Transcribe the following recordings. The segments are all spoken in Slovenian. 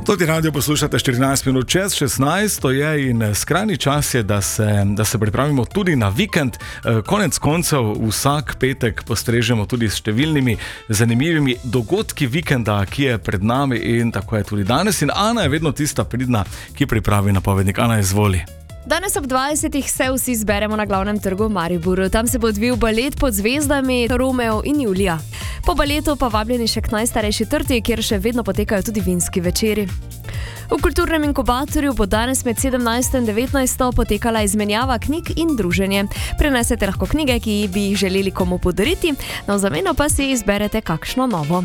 Tudi radio poslušate 14 minut čez 16, to je in skrajni čas je, da se pripravimo tudi na vikend. Konec koncev vsak petek postrežemo tudi s številnimi zanimivimi dogodki vikenda, ki je pred nami in tako je tudi danes. In Ana je vedno tista pridna, ki pripravi napovednik. Ana, izvoli. Danes ob 20. se vsi zberemo na glavnem trgu v Mariboru. Tam se bo odvil balet pod zvezdami Romeo in Julija. Po baletu pa vabljeni še k najstarejši trti, kjer še vedno potekajo tudi vinski večeri. V kulturnem inkubatorju bo danes med 17. in 19. potekala izmenjava knjig in druženje. Prenesete lahko knjige, ki bi jih želeli komu podariti, v zameno pa si izberete kakšno novo.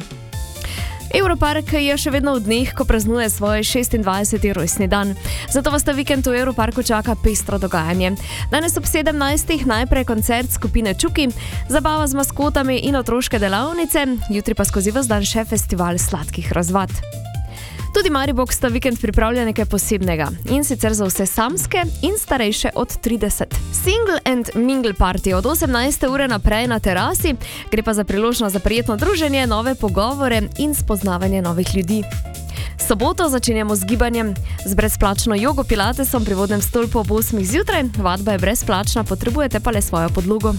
Europark je še vedno v dneh, ko praznuje svoj 26. rojstni dan. Zato vas ta vikend v Europarku čaka pestro dogajanje. Danes ob 17. najprej koncert skupine Čuki, zabava z maskotami in otroške delavnice, jutri pa skozi ves dan še festival sladkih razvad. Tudi Maribox ta vikend pripravlja nekaj posebnega, in sicer za vse samske in starejše od 30. Single and mingle party od 18. ure naprej na terasi, gre pa za priložnost za prijetno druženje, nove pogovore in spoznavanje novih ljudi. Soboto začenjamo z gibanjem, z brezplačno jogo pilatesom pri vodnem stolpu ob 8. zjutraj, vadba je brezplačna, potrebujete pa le svojo podlogo.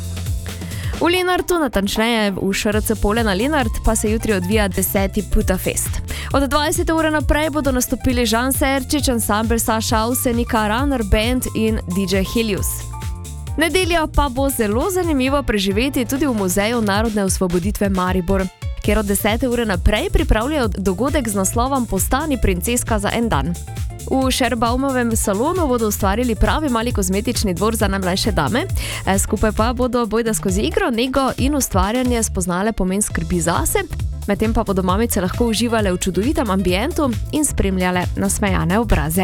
V Lenartu, natančneje v ŠRC Pole na Lenart, pa se jutri odvija 10. Puta Fest. Od 20. ure naprej bodo nastopili Žan Serčič, ansambel Saša Avsenika, Runner Band in DJ Helios. Nedelja pa bo zelo zanimivo preživeti tudi v Muzeju narodne osvoboditve Maribor, kjer od 10. ure naprej pripravljajo dogodek z naslovom Postani princeska za en dan. V Šerbaumovem salonu bodo ustvarili pravi mali kozmetični dvor za najmlajše dame, skupaj pa bodo bojda skozi igro, nego in ustvarjanje spoznale pomen skrbi zase, medtem pa bodo mamice lahko uživale v čudovitem ambientu in spremljale nasmejane obraze.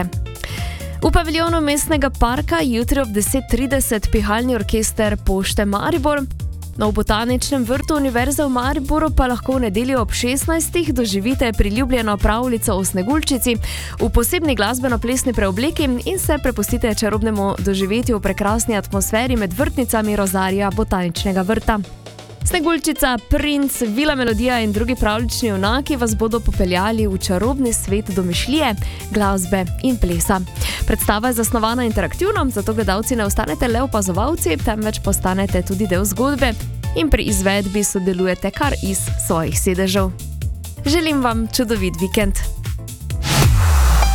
V paviljonu mestnega parka jutri ob 10:30 pihalni orkester Pošte Maribor. V botaničnem vrtu Univerze v Mariboru pa lahko v nedeljo ob 16. doživite priljubljeno pravljico o Sneguljčici v posebni glasbeno-plesni preobleki in se prepustite čarobnemu doživetju v prekrasni atmosferi med vrtnicami rozarija botaničnega vrta. Sneguljčica, princ, vila melodija in drugi pravljični junaki vas bodo popeljali v čarobni svet domišljije, glasbe in plesa. Predstava je zasnovana interaktivno, zato gledalci ne ostanete le opazovalci, temveč postanete tudi del zgodbe in pri izvedbi sodelujete kar iz svojih sedežev. Želim vam čudovit vikend!